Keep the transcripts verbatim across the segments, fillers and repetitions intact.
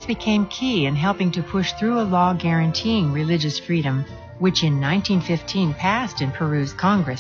Stalls became key in helping to push through a law guaranteeing religious freedom, which in nineteen fifteen passed in Peru's Congress.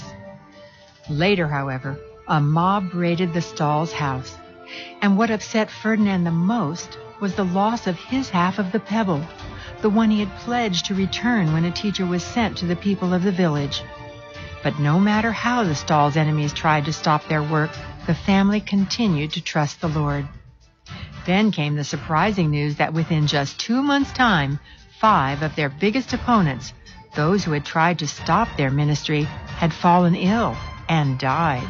Later, however, a mob raided the Stalls' house, and what upset Ferdinand the most was the loss of his half of the pebble, the one he had pledged to return when a teacher was sent to the people of the village. But no matter how the Stalls' enemies tried to stop their work, the family continued to trust the Lord. Then came the surprising news that within just two months' time, five of their biggest opponents, those who had tried to stop their ministry, had fallen ill and died.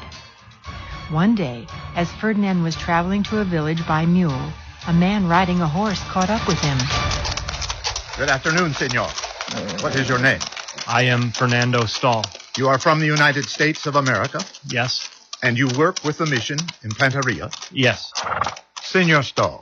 One day, as Ferdinand was traveling to a village by mule, a man riding a horse caught up with him. Good afternoon, senor. What is your name? I am Fernando Stall. You are from the United States of America? Yes. And you work with the mission in Planteria? Yes. Senor Stall,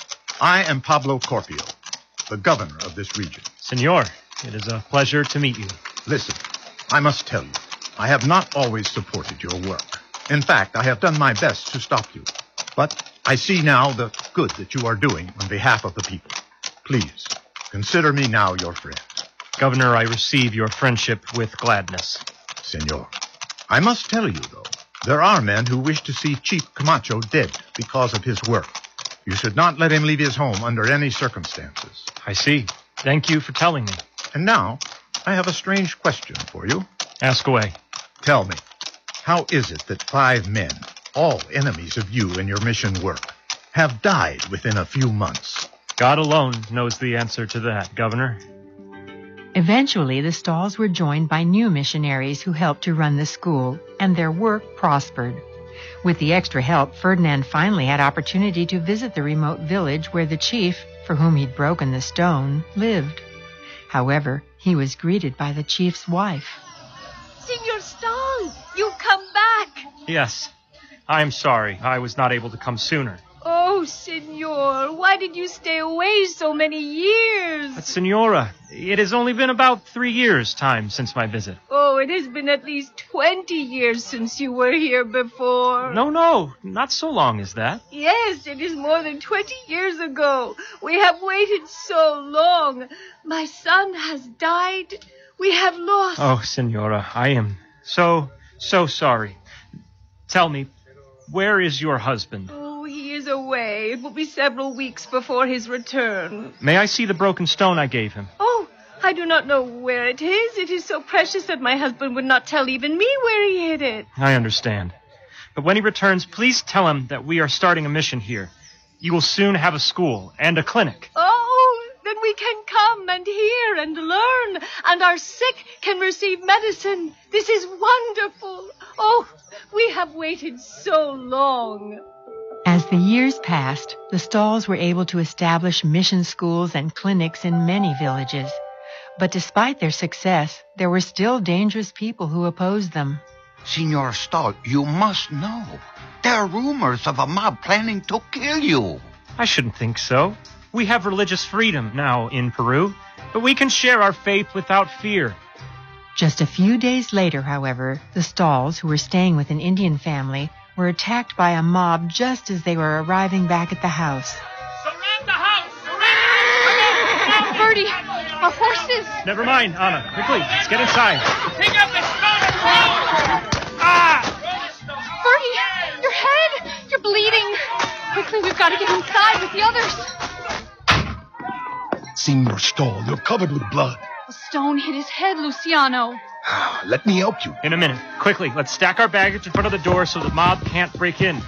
I am Pablo Corpio, the governor of this region. Senor, it is a pleasure to meet you. Listen, I must tell you, I have not always supported your work. In fact, I have done my best to stop you. But I see now the good that you are doing on behalf of the people. Please, consider me now your friend. Governor, I receive your friendship with gladness. Senor, I must tell you, though, there are men who wish to see Chief Camacho dead because of his work. You should not let him leave his home under any circumstances. I see. Thank you for telling me. And now, I have a strange question for you. Ask away. Tell me, how is it that five men, all enemies of you and your mission work, have died within a few months? God alone knows the answer to that, Governor. Eventually, the Stalls were joined by new missionaries who helped to run the school, and their work prospered. With the extra help, Ferdinand finally had opportunity to visit the remote village where the chief, for whom he'd broken the stone, lived. However, he was greeted by the chief's wife. Senor Stall, you've come back. Yes. I am sorry. I was not able to come sooner. Oh, Senor, why did you stay away so many years? But, Senora, it has only been about three years' time since my visit. Oh, it has been at least twenty years since you were here before. No, no, not so long as that. Yes, it is more than twenty years ago. We have waited so long. My son has died. We have lost... Oh, Senora, I am so, so sorry. Tell me, where is your husband? Oh, he is away. It will be several weeks before his return. May I see the broken stone I gave him? Oh, I do not know where it is. It is so precious that my husband would not tell even me where he hid it. I understand. But when he returns, please tell him that we are starting a mission here. You will soon have a school and a clinic. Oh, then we can come and hear and learn, and our sick can receive medicine. This is wonderful. Oh, we have waited so long. As the years passed, the Stalls were able to establish mission schools and clinics in many villages. But despite their success, there were still dangerous people who opposed them. Senor Stall, you must know. There are rumors of a mob planning to kill you. I shouldn't think so. We have religious freedom now in Peru, but we can share our faith without fear. Just a few days later, however, the Stalls, who were staying with an Indian family, were attacked by a mob just as they were arriving back at the house. Surround the house! Surround! Bertie, our horses! Never mind, Anna. Quickly, let's get inside. Pick up the stone and roll! Ah! Bertie, your head! You're bleeding! Quickly, we've got to get inside with the others. Senor Stall, you're covered with blood. A stone hit his head, Luciano. Let me help you. In a minute. Quickly, let's stack our baggage in front of the door so the mob can't break in.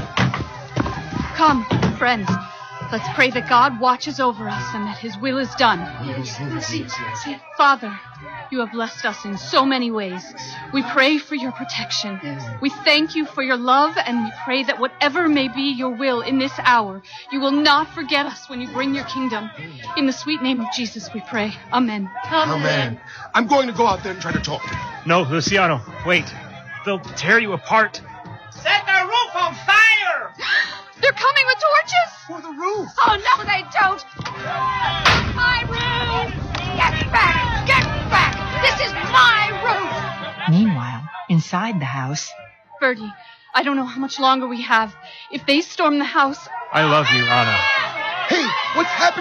Come, friends. Let's pray that God watches over us and that his will is done. Father, you have blessed us in so many ways. We pray for your protection. We thank you for your love, and we pray that whatever may be your will in this hour, you will not forget us when you bring your kingdom. In the sweet name of Jesus, we pray. Amen. Amen. I'm going to go out there and try to talk to them. No, Luciano, wait. They'll tear you apart. Set the roof on fire! They're coming with torches! For the roof. Oh, no, they don't! My roof! Get back! Get back! This is my roof! Meanwhile, inside the house... Bertie, I don't know how much longer we have. If they storm the house... I love you, Anna. Hey, what's happening?